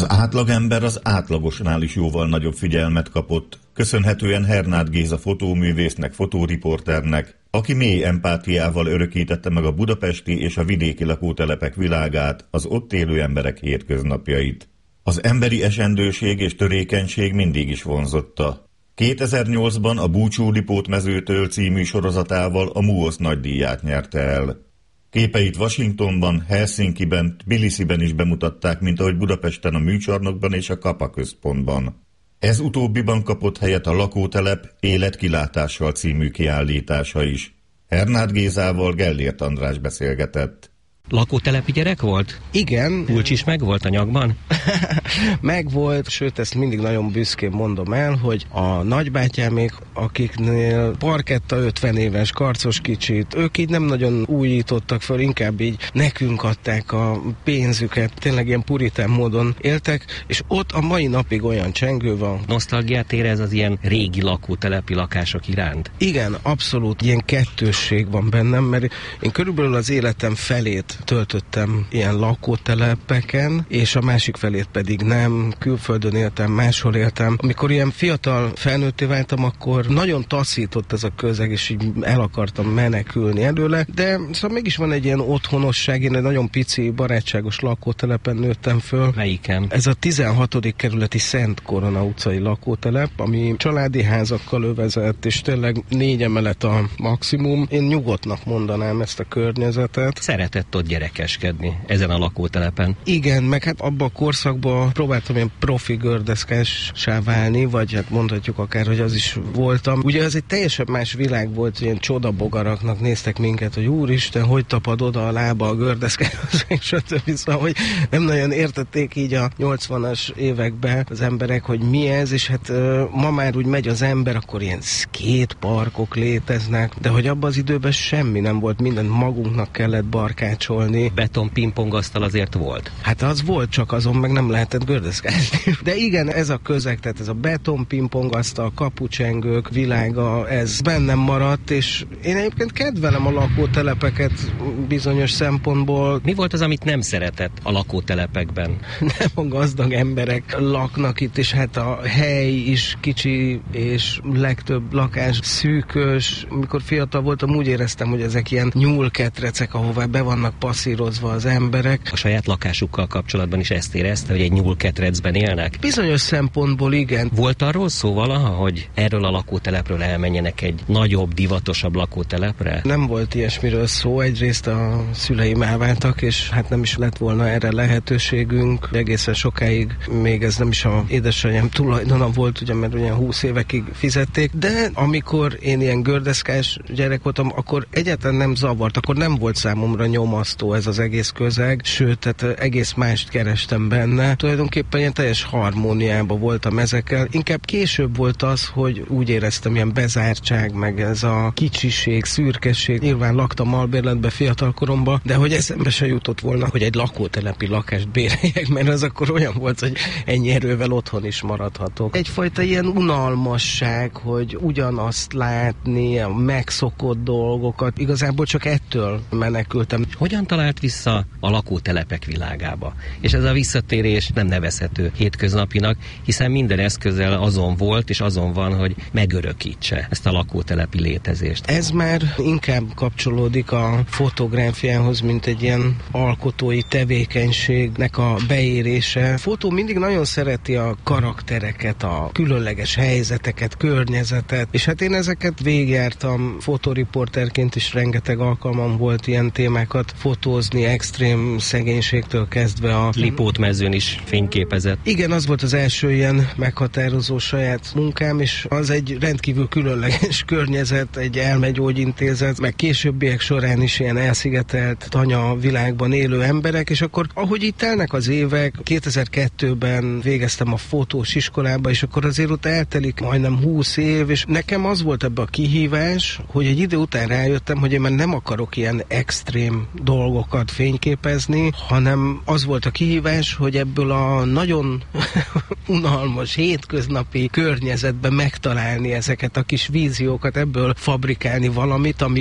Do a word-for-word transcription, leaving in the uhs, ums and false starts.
Az átlagember az átlagosnál is jóval nagyobb figyelmet kapott, köszönhetően Hernád Géza fotóművésznek, fotóriporternek, aki mély empátiával örökítette meg a budapesti és a vidéki lakótelepek világát, az ott élő emberek hétköznapjait. Az emberi esendőség és törékenység mindig is vonzotta. kétezer-nyolcban a Búcsú-Lipót mezőtől című sorozatával a MUOSZ nagydíját nyerte el. Képeit Washingtonban, Helsinkiben, Tbilisiben is bemutatták, mint ahogy Budapesten a Műcsarnokban és a Kapa központban. Ez utóbbiban kapott helyet a Lakótelep életkilátással című kiállítása is. Hernád Gézával Gellért András beszélgetett. Lakótelepi gyerek volt? Igen. Kulcs is meg volt a nyakban? Megvolt, sőt ezt mindig nagyon büszkén mondom el, hogy a nagybátyámék, akiknél parketta ötven éves, karcos kicsit, ők így nem nagyon újítottak föl, inkább így nekünk adták a pénzüket, tényleg ilyen puritán módon éltek, és ott a mai napig olyan csengő van. Nosztalgiát érez az ilyen régi lakótelepi lakások iránt? Igen, abszolút ilyen kettősség van bennem, mert én körülbelül az életem felét töltöttem ilyen lakótelepeken, és a másik felét pedig nem, külföldön éltem, máshol éltem. Amikor ilyen fiatal felnőtté váltam, akkor nagyon taszított ez a közeg, és így el akartam menekülni előle, de szóval mégis van egy ilyen otthonosság, én egy nagyon pici, barátságos lakótelepen nőttem föl. Melyiken? Ez a tizenhatodik kerületi Szent Korona utcai lakótelep, ami családi házakkal övezett, és tényleg négy emelet a maximum. Én nyugodtnak mondanám ezt a környezetet. Szeretett ott gyerekeskedni ezen a lakótelepen. Igen, meg hát abban a korszakban próbáltam ilyen profi gördeszkássá válni, vagy hát mondhatjuk akár, hogy az is voltam. Ugye ez egy teljesen más világ volt, ilyen csodabogaraknak néztek minket, hogy úristen, hogy tapad oda a lába a gördeszkához, és stb. Szóval, hogy nem nagyon értették így a nyolcvanas években az emberek, hogy mi ez, és hát uh, ma már úgy megy az ember, akkor ilyen skateparkok léteznek, de hogy abban az időben semmi nem volt, mindent magunknak kellett barkácsolni. Beton pingpongasztal azért volt? Hát az volt, csak azon meg nem lehetett gördeszkázni. De igen, ez a közeg, tehát ez a beton pingpongasztal, kapucsengők világa, ez bennem maradt, és én egyébként kedvelem a lakótelepeket bizonyos szempontból. Mi volt az, amit nem szeretett a lakótelepekben? Nem a gazdag emberek laknak itt, és hát a hely is kicsi, és legtöbb lakás szűkös. Mikor fiatal voltam, úgy éreztem, hogy ezek ilyen nyúlketrecek, ahová be vannak passzírozva az emberek. A saját lakásukkal kapcsolatban is ezt érezte, hogy egy nyúlketrecben élnek? Bizonyos szempontból igen. Volt arról szó valaha, hogy erről a lakótelepről elmenjenek egy nagyobb, divatosabb lakótelepre? Nem volt ilyesmiről szó. Egyrészt a szüleim elváltak, és hát nem is lett volna erre lehetőségünk. Egészen sokáig még ez nem is a édesanyám tulajdona volt, ugye, mert ugye húsz évekig fizették, de amikor én ilyen gördeszkás gyerek voltam, akkor egyáltalán nem zavart, akkor nem volt számomra nyomasztó ez az egész közeg, sőt, tehát egész mást kerestem benne. Tulajdonképpen ilyen teljes harmóniában voltam ezekkel. Inkább később volt az, hogy úgy éreztem, ilyen bezártság, meg ez a kicsiség, szürkesség. Nyilván laktam albérletbe fiatalkoromban, de hogy eszembe se jutott volna, hogy egy lakótelepi lakást béreljek, mert az akkor olyan volt, hogy ennyi erővel otthon is maradhatok. Egyfajta ilyen unalmasság, hogy ugyanazt látni, a megszokott dolgokat. Igazából csak ettől menekültem. Hogyan talált vissza a lakótelepek világába? És ez a visszatérés nem nevezhető hétköznapinak, hiszen minden eszközzel azon volt, és azon van, hogy megörökítse ezt a lakótelepi létezést. Ez már inkább kapcsolódik a fotográfiához, mint egy ilyen alkotói tevékenységnek a beérése. A fotó mindig nagyon szereti a karaktereket, a különleges helyzeteket, környezetet, és hát én ezeket végigjártam fotóriporterként is, rengeteg alkalmam volt ilyen témákat fotózni, extrém szegénységtől kezdve a Lipót mezőn is fényképezett. Igen, az volt az első ilyen meghatározó saját munkám, és az egy rendkívül különleges környezet, egy elmegyógyintézet, meg későbbiek során is ilyen elszigetelt tanya világban élő emberek, és akkor ahogy itt telnek az évek, kétezer-kettőben végeztem a fotós iskolába, és akkor azért ott eltelik majdnem húsz év, és nekem az volt ebbe a kihívás, hogy egy idő után rájöttem, hogy én már nem akarok ilyen extrém dolgokat fényképezni, hanem az volt a kihívás, hogy ebből a nagyon unalmas, hétköznapi környezetben megtalálni ezeket a kis víziókat, ebből fabrikálni valamit, ami